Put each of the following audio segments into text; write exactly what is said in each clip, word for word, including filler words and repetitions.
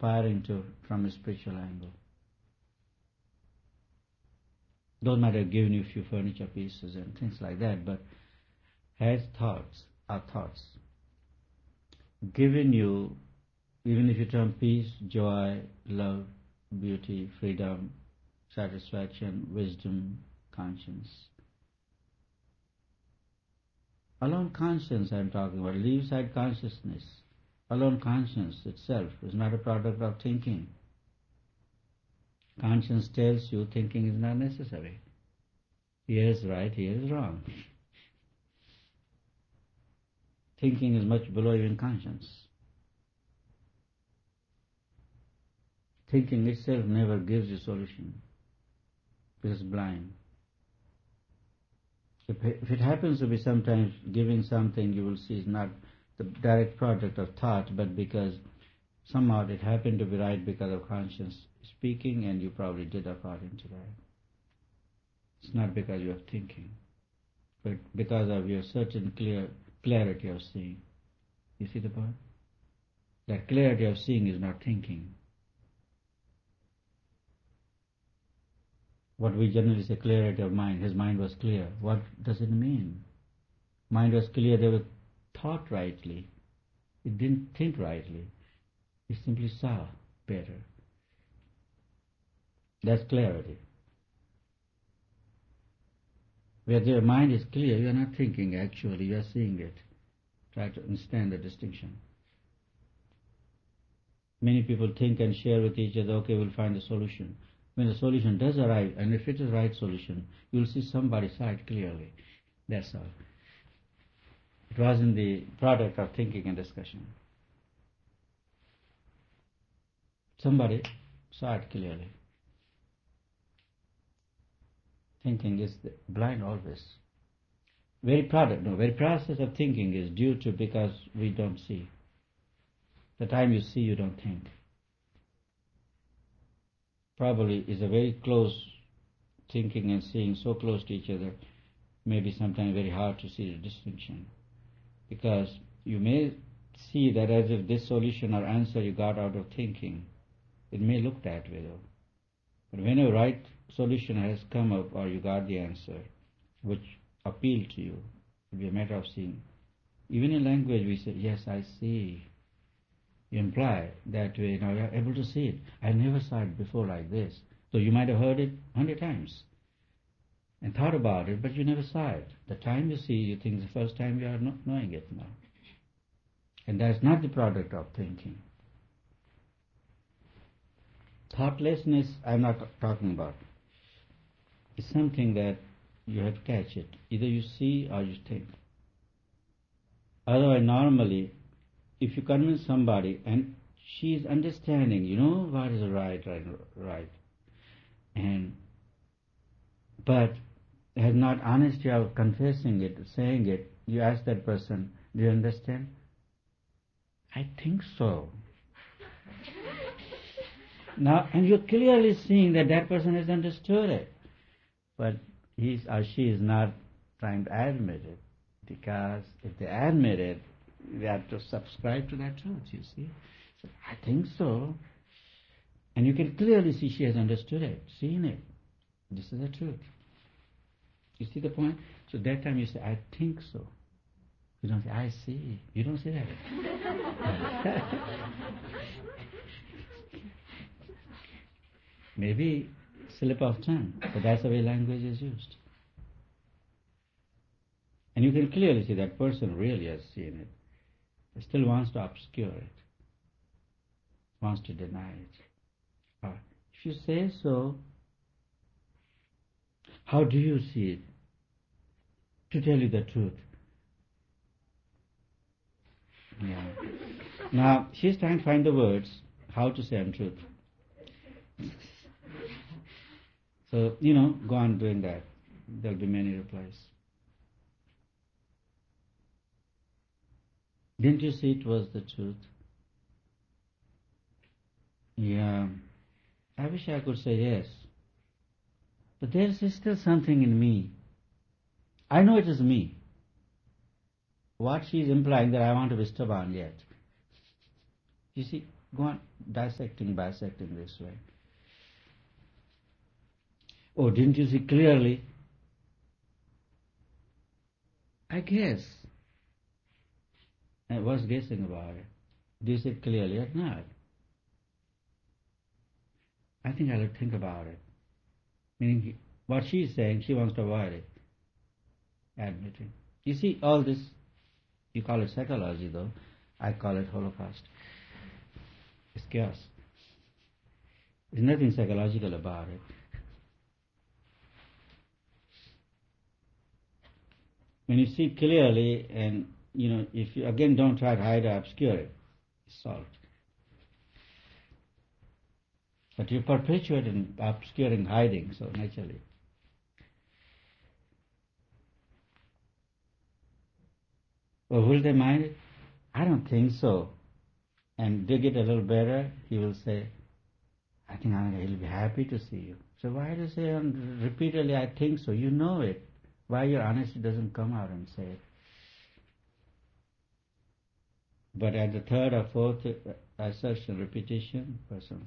aspiring to from a spiritual angle. Those might have given you a few furniture pieces and things like that, but has thoughts, are thoughts, given you, even if you term peace, joy, love, beauty, freedom, satisfaction, wisdom, conscience. Alone conscience I am talking about, leave aside consciousness. Alone conscience itself is not a product of thinking. Conscience tells you thinking is not necessary. Here is right, here is wrong. Thinking is much below even conscience. Thinking itself never gives you solution. It is blind. If it happens to be sometimes giving something, you will see is not the direct product of thought, but because somehow it happened to be right because of conscience speaking, and you probably did according to that. It's not because you are thinking, but because of your certain clear clarity of seeing. You see the point? That clarity of seeing is not thinking. What we generally say, clarity of mind, his mind was clear. What does it mean? Mind was clear, they were thought rightly. It didn't think rightly. It simply saw better. That's clarity. Where your mind is clear, you are not thinking actually, you are seeing it. Try to understand the distinction. Many people think and share with each other, okay, we'll find a solution. When the solution does arrive, and if it is the right solution, you will see somebody's side clearly. That's all. It wasn't the product of thinking and discussion. Somebody saw it clearly. Thinking is blind always. Very product, no, very process of thinking is due to because we don't see. The time you see, you don't think. Probably is a very close thinking and seeing, so close to each other, maybe sometimes very hard to see the distinction. Because you may see that as if this solution or answer you got out of thinking. It may look that way though. But when a right solution has come up or you got the answer which appealed to you, it will be a matter of seeing. Even in language we say, yes, I see. You imply that way, now you are able to see it. I never saw it before like this. So you might have heard it a hundred times and thought about it, but you never saw it. The time you see, you think the first time you are not knowing it now. And that's not the product of thinking. Thoughtlessness, I'm not talking about. It's something that you have to catch it. Either you see or you think. Otherwise, normally, if you convince somebody and she is understanding, you know what is right, right, right, and but has not honesty of confessing it, saying it, you ask that person, do you understand? I think so. Now, and you're clearly seeing that that person has understood it, but he or she is not trying to admit it, because if they admit it, they have to subscribe to that truth, you see. So, I think so. And you can clearly see she has understood it, seen it. This is the truth. You see the point? So that time you say, I think so. You don't say, I see. You don't say that. Maybe slip of tongue, but that's the way language is used. And you can clearly see that person really has seen it. He still wants to obscure it, wants to deny it. Or if you say so, how do you see it? To tell you the truth. Yeah. Now, she's trying to find the words, how to say untruth. So, you know, go on doing that. There'll be many replies. Didn't you see it was the truth? Yeah. I wish I could say yes. But there is still something in me. I know it is me. What she is implying that I want to be stubborn yet. You see, Go on dissecting, bisecting this way. Oh, didn't you see clearly? I guess. I was guessing about it. Did you see it clearly or not? I think I'll think about it. Meaning, what she's saying, she wants to avoid it. Admitting. You see, all this, you call it psychology though, I call it Holocaust. It's chaos. There's nothing psychological about it. When you see clearly, and you know, if you again don't try to hide or obscure it, it's solved. But you perpetuate in obscuring, hiding, so naturally. Well, will they mind it? I don't think so. And dig it a little better, he will say, I think he'll be happy to see you. So why do you say repeatedly, I think so? You know it. Why your honesty doesn't come out and say it? But at the third or fourth assertion, repetition, person,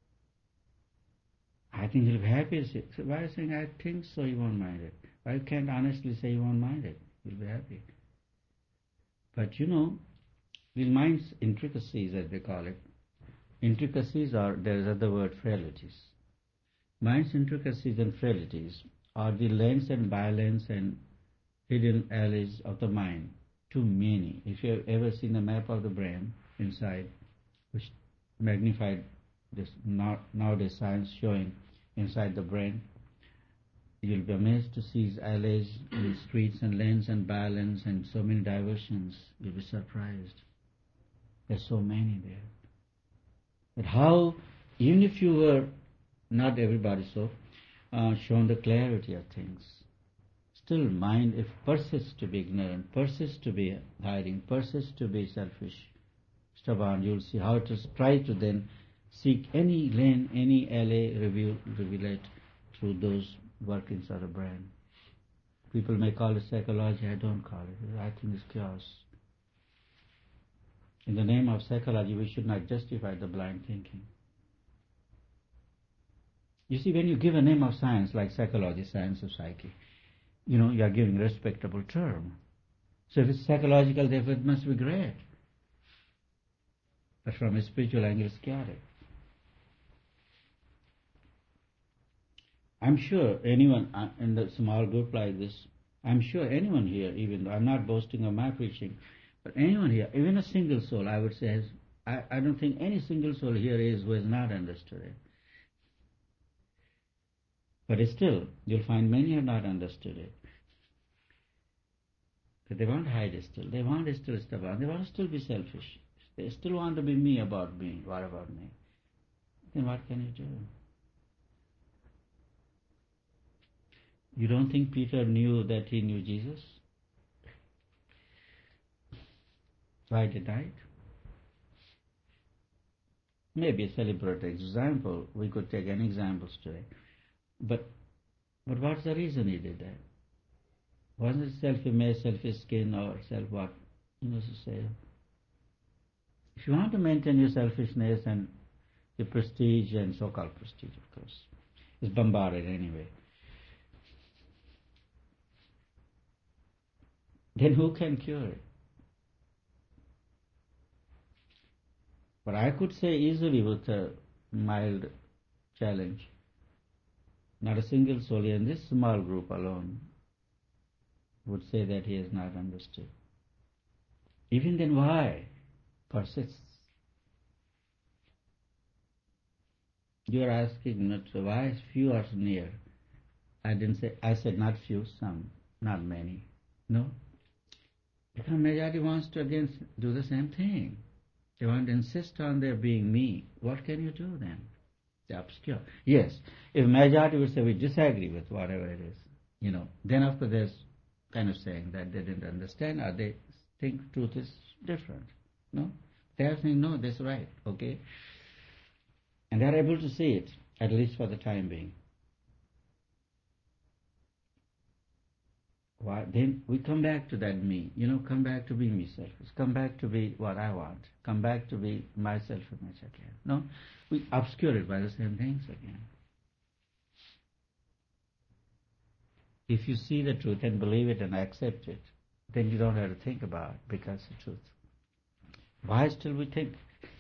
I think he'll be happy to see it. So why are you saying, I think so, you won't mind it? Why you can't honestly say you won't mind it? You'll be happy. But you know, the mind's intricacies, as they call it, intricacies are, there is other word, frailties. Mind's intricacies and frailties are the lens and bilens and hidden alleys of the mind. Too many. If you have ever seen a map of the brain inside, which magnified this nowadays science showing inside the brain, you'll be amazed to see alleys and streets and lanes and bylines and so many diversions. You'll be surprised. There's so many there. But how, even if you were, not everybody so, uh, shown the clarity of things, still mind, if persists to be ignorant, persists to be hiding, persists to be selfish, stubborn, you'll see how it is, try to then seek any lane, any alley, reveal, reveal it through those workings of the brain. People may call it psychology, I don't call it. I think it's chaos. In the name of psychology, we should not justify the blind thinking. You see, when you give a name of science, like psychology, science of psyche, you know, you are giving a respectable term. So if it's psychological, therefore it must be great. But from a spiritual angle, it's chaotic. I'm sure anyone in the small group like this, I'm sure anyone here, even though I'm not boasting of my preaching, but anyone here, even a single soul, I would say, has, I, I don't think any single soul here is who has not understood it. But still, you'll find many have not understood it. But they won't hide it still. They want to still step out. They want to still be selfish. They still want to be me about me. What about me? Then what can you do? You don't think Peter knew that he knew Jesus? Why deny it? Maybe a celebrated example. We could take any examples today. But but what's the reason he did that? Wasn't it self-image, self-skin, or self-what? You know, to say. If you want to maintain your selfishness and the prestige and so-called prestige, of course, is bombarded anyway. Then who can cure it? But I could say easily with a mild challenge, not a single soul in this small group alone would say that he has not understood. Even then, why persists? You are asking not so why few are near. I didn't say. I said not few, some, not many. No, because majority wants to again do the same thing. They want to insist on their being me. What can you do then? They obscure. Yes, if majority would say we disagree with whatever it is, you know, then of course there's kind of saying that they didn't understand or they think truth is different. No? They are saying, no, that's right, okay? And they are able to see it, at least for the time being. Why? Then we come back to that me. You know, come back to be me selfish. Come back to be what I want. Come back to be my self-image again. No, we obscure it by the same things again. If you see the truth and believe it and accept it, then you don't have to think about it because it's the truth. Why still we think?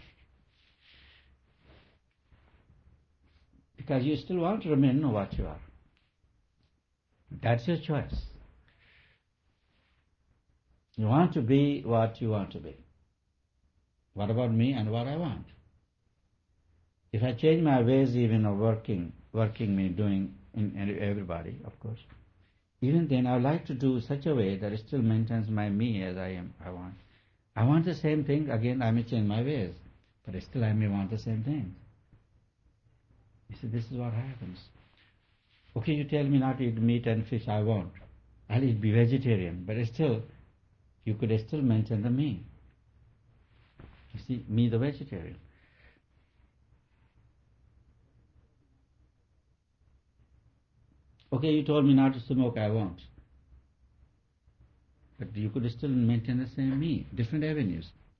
Because you still want to remain what you are. That's your choice. You want to be what you want to be. What about me and what I want? If I change my ways even of working, working means doing in everybody, of course, even then I would like to do such a way that it still maintains my me as I am, I want. I want the same thing, again I may change my ways, but still I may want the same thing. You see, this is what happens. Okay, you tell me not to eat meat and fish, I won't. I'll eat, be vegetarian, but still, you could still mention the me. You see, me the vegetarian. Okay, you told me not to smoke, I won't. But you could still maintain the same me, different avenues.